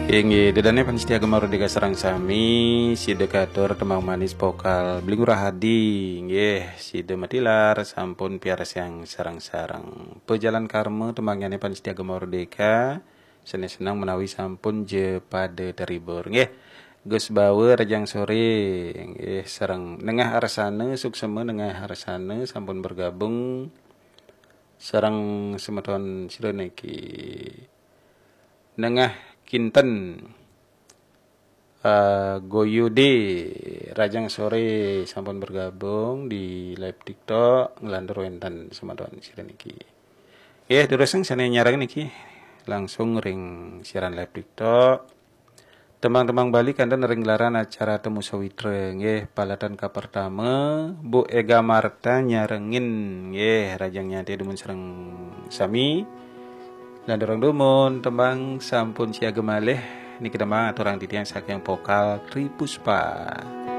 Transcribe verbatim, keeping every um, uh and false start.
Ingi dedane panistia gemar dega sarang sami si dekatur temang manis pokal beli hadi nggih si dematilar sampun piaras yang sarang-sarang pejalan karma temangane panistia gemar deka senang menawi sampun je pada teribur nggih Gus Bawe rajang sore nggih sareng nengah arsana suksema nengah arsana sampun bergabung sareng semeton sironeki nengah Kinten uh, Goyude Rajang sore sampun bergabung di live TikTok ngelantur wenten semadon siaran niki. Ya teruseng sana nyarang niki langsung ring siaran live TikTok. Teman-teman Bali kandan ring laran acara temu sawitra nggih palatan ka pertama Bu Ega Marta nyarengin nggih rajangnya teh demun sareng sami. Dan dorong dumun tembang sampun siaga malih niki tembang aturang titiang saking pokal Tri Puspa.